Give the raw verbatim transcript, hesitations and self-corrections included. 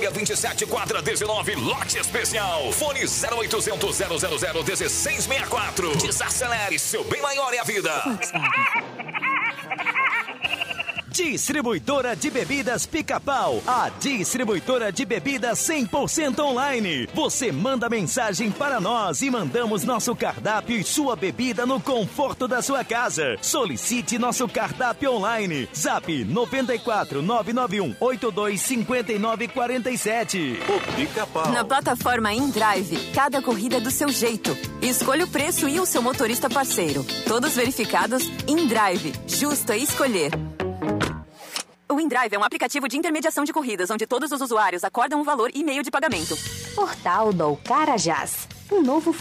Maia vinte e sete, quadra dezenove, lote especial. Fone zero oitocentos, zero zero zero, um seis seis quatro. Desacelere, seu bem maior é a vida. Distribuidora de Bebidas Pica-Pau, a distribuidora de bebidas cem por cento online. Você manda mensagem para nós e mandamos nosso cardápio e sua bebida no conforto da sua casa. Solicite nosso cardápio online. Zap nove quatro nove nove um oito dois cinco nove quatro sete. O Pica-Pau. Na plataforma InDrive, cada corrida é do seu jeito. Escolha o preço e o seu motorista parceiro. Todos verificados. InDrive, justo é escolher. O InDrive é um aplicativo de intermediação de corridas, onde todos os usuários acordam um valor e meio de pagamento. Portal do Carajás. Um novo